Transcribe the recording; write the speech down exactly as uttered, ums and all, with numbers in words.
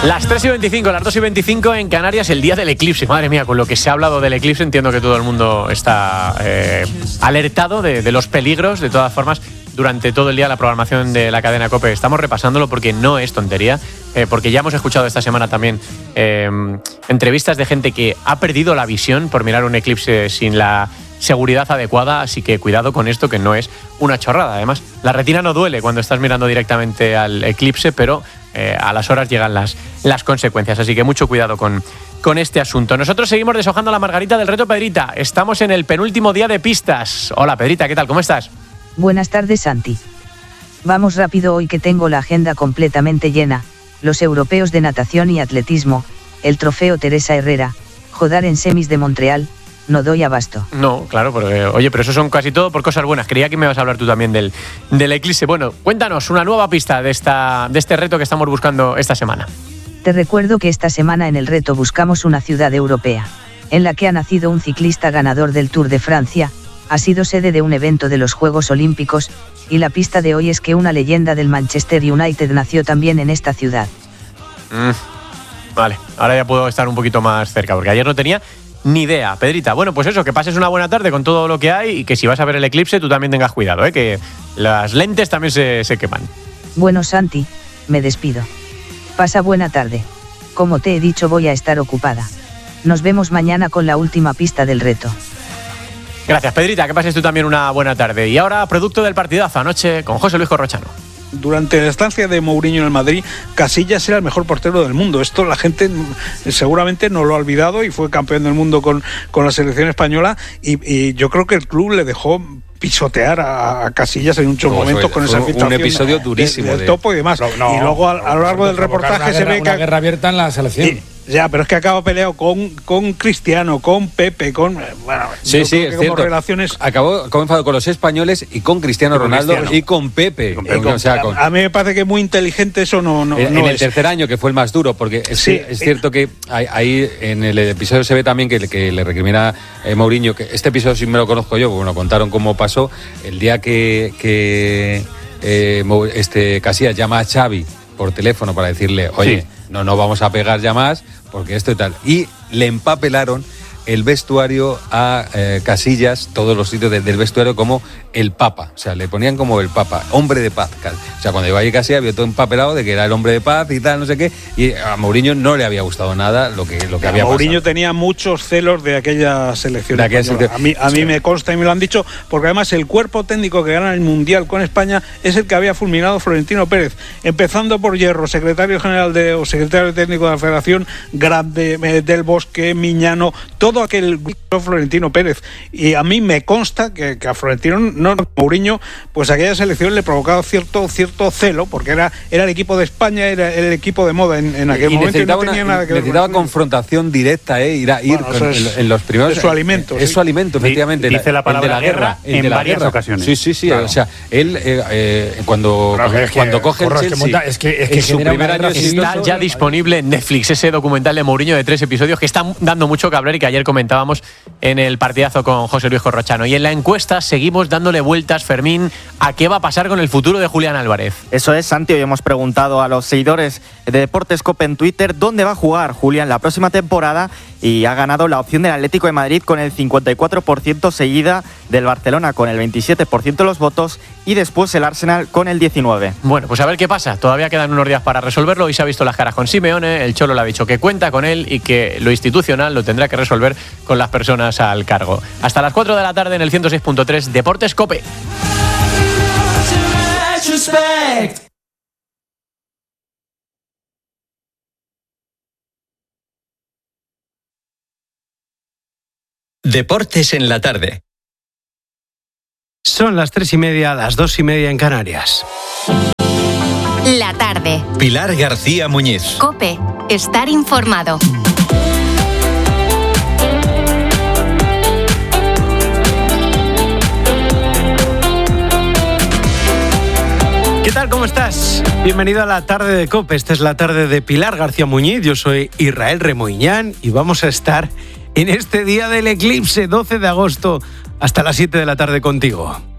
Las tres y veinticinco, las dos y veinticinco en Canarias, el día del eclipse. Madre mía, con lo que se ha hablado del eclipse entiendo que todo el mundo está eh, alertado de, de los peligros. De todas formas, durante todo el día la programación de la cadena COPE estamos repasándolo porque no es tontería, eh, porque ya hemos escuchado esta semana también eh, entrevistas de gente que ha perdido la visión por mirar un eclipse sin la seguridad adecuada, así que cuidado con esto, que no es una chorrada. Además, la retina no duele cuando estás mirando directamente al eclipse, pero eh, a las horas llegan las, las consecuencias, así que mucho cuidado con, con este asunto. Nosotros seguimos deshojando la margarita del reto Pedrita. Estamos en el penúltimo día de pistas. Hola Pedrita, ¿qué tal? ¿Cómo estás? Buenas tardes, Santi. Vamos rápido hoy que tengo la agenda completamente llena. Los europeos de natación y atletismo, el trofeo Teresa Herrera, Jodar en semis de Montreal. No doy abasto. No, claro, porque, oye, pero eso son casi todo por cosas buenas. Creía que me ibas a hablar tú también del, del eclipse. Bueno, cuéntanos una nueva pista de, esta, de este reto que estamos buscando esta semana. Te recuerdo que esta semana en el reto buscamos una ciudad europea, en la que ha nacido un ciclista ganador del Tour de Francia, ha sido sede de un evento de los Juegos Olímpicos, y la pista de hoy es que una leyenda del Manchester United nació también en esta ciudad. Mm, vale, ahora ya puedo estar un poquito más cerca, porque ayer no tenía ni idea. Pedrita, bueno, pues eso, que pases una buena tarde con todo lo que hay y que si vas a ver el eclipse tú también tengas cuidado, ¿eh? Que las lentes también se, se queman. Bueno, Santi, me despido. Pasa buena tarde. Como te he dicho, voy a estar ocupada. Nos vemos mañana con la última pista del reto. Gracias, Pedrita, que pases tú también una buena tarde. Y ahora, producto del partidazo anoche con José Luis Corrochano. Durante la estancia de Mourinho en el Madrid, Casillas era el mejor portero del mundo. Esto la gente seguramente no lo ha olvidado y fue campeón del mundo con, con la selección española y, y yo creo que el club le dejó pisotear a, a Casillas en muchos no, momentos con esa filtración. Un episodio durísimo. Del de, topo y demás. No, no, y luego a, a lo largo del reportaje se ve que... Una guerra abierta en la selección. Y, ya, pero es que acaba peleado con, con Cristiano, con Pepe, con... Bueno, sí, sí, es cierto. Relaciones... Acabó comenzado con los españoles y con Cristiano y con Ronaldo Cristiano. y con Pepe. Con Pepe. Y con, o sea, con... A mí me parece que muy inteligente eso no, no, en, no en es. el tercer año, que fue el más duro, porque es, sí, es cierto que ahí en el episodio se ve también que, que le recrimina eh, Mourinho, que este episodio sí me lo conozco yo, porque bueno, contaron cómo pasó, el día que, que eh, este Casillas llama a Xavi por teléfono para decirle, oye, sí. no, no vamos a pegar ya más, porque esto y tal. Y le empapelaron el vestuario a eh, Casillas, todos los sitios de, del vestuario, como el Papa. O sea, le ponían como el Papa, hombre de paz. O sea, cuando llegó allí Casillas había todo empapelado de que era el hombre de paz y tal, no sé qué. Y a Mourinho no le había gustado nada lo que, lo que había pasado. Mourinho tenía muchos celos de aquella selección. De aquella selección. A mí, a mí sí. me consta y me lo han dicho, porque además el cuerpo técnico que gana el Mundial con España es el que había fulminado Florentino Pérez. Empezando por Hierro, secretario general de, o secretario técnico de la Federación, Grande, eh, del Bosque, Miñano, todo aquel grupo Florentino Pérez. Y a mí me consta que, que a Florentino, no Mourinho, pues aquella selección le provocaba cierto, cierto celo, porque era, era el equipo de España, era el equipo de moda en, en aquel y momento. Necesitaba, y no tenía una, nada que necesitaba ver con confrontación directa, ¿eh? Ir, a, ir bueno, con, es, en, en los primeros. Es su alimento. Es sí. su alimento, efectivamente. Dice la palabra el de la guerra, guerra en de la varias guerra. ocasiones. Sí, sí, sí. Claro. O sea, él eh, eh, cuando, claro, es que, cuando coge corro, el Chelsea, es que, monta, es que, es que en su primer año está ya disponible en Netflix ese documental de Mourinho de tres episodios que está dando mucho que hablar y que ayer comentábamos en el partidazo con José Luis Corrochano. Y en la encuesta seguimos dándole vueltas, Fermín, a qué va a pasar con el futuro de Julián Álvarez. Eso es, Santi. Hoy hemos preguntado a los seguidores de Deportes COPE en Twitter dónde va a jugar Julián la próxima temporada y ha ganado la opción del Atlético de Madrid con el cincuenta y cuatro por ciento, seguida del Barcelona con el veintisiete por ciento de los votos y después el Arsenal con el diecinueve por ciento. Bueno, pues a ver qué pasa. Todavía quedan unos días para resolverlo. Hoy se ha visto las caras con Simeone, el Cholo le ha dicho que cuenta con él y que lo institucional lo tendrá que resolver con las personas al cargo. Hasta las cuatro de la tarde en el ciento seis punto tres Deportes COPE. Deportes en la tarde. Son las tres y media, las dos y media en Canarias. La tarde. Pilar García Muñiz. COPE. Estar informado. ¿Qué tal? ¿Cómo estás? Bienvenido a la tarde de COPE. Esta es la tarde de Pilar García Muñiz. Yo soy Israel Remoiñán y vamos a estar en este día del eclipse, doce de agosto, hasta las siete de la tarde contigo.